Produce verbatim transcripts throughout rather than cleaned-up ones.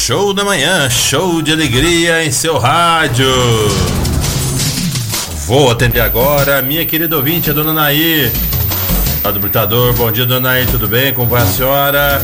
Show da manhã, show de alegria em seu rádio. Vou atender agora a minha querida ouvinte, a dona Nair, lá do Britador. Bom dia, dona Nair, tudo bem? Como vai a senhora?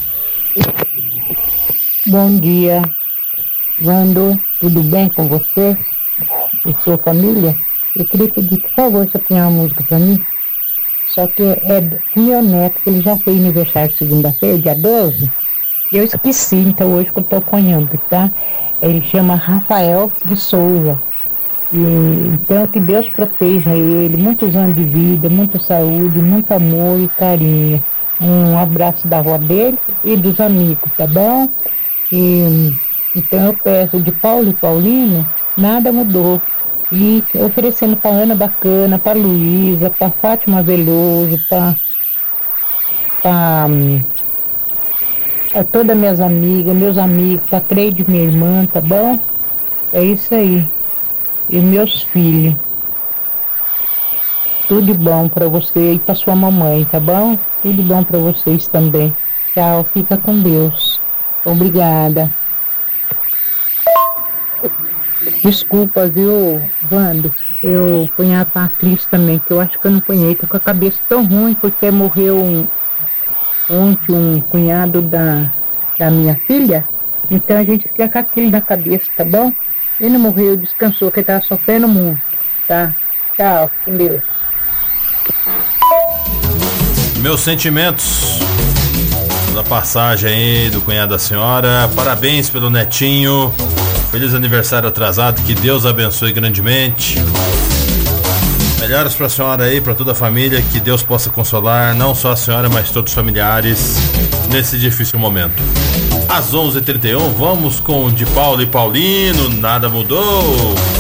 Bom dia, Wando, tudo bem com você e sua família? Eu queria pedir, por favor, você põe uma música pra mim. Só que é do meu neto, que ele já fez aniversário segunda-feira, dia doze. E eu esqueci, então hoje que eu tô ponhando, tá? Ele chama Rafael de Souza. E, então que Deus proteja ele, muitos anos de vida, muita saúde, muito amor e carinho. Um abraço da avó dele e dos amigos, tá bom? E, então eu peço de Paulo e Paulino, nada mudou. E oferecendo para Ana Bacana, para Luísa, para Fátima Veloso, para todas minhas amigas, meus amigos, para Creide, minha irmã, tá bom? É isso aí. E meus filhos. Tudo de bom para você e para sua mamãe, tá bom? Tudo de bom para vocês também. Tchau, fica com Deus. Obrigada. Desculpa, viu, Wando? Eu punhei para a Cris também, que eu acho que eu não punhei, tô com a cabeça tão ruim, porque morreu um, ontem um cunhado da, da minha filha, então a gente fica com aquilo na cabeça, tá bom? Ele não morreu, descansou, que ele tava sofrendo muito, tá? Tchau, com Deus. Meus sentimentos pela passagem aí do cunhado da senhora, parabéns pelo netinho. Feliz aniversário atrasado, que Deus abençoe grandemente. Melhoras pra senhora aí, pra toda a família, que Deus possa consolar, não só a senhora, mas todos os familiares, nesse difícil momento. Às onze e trinta e um, vamos com de Paulo e Paulino, nada mudou.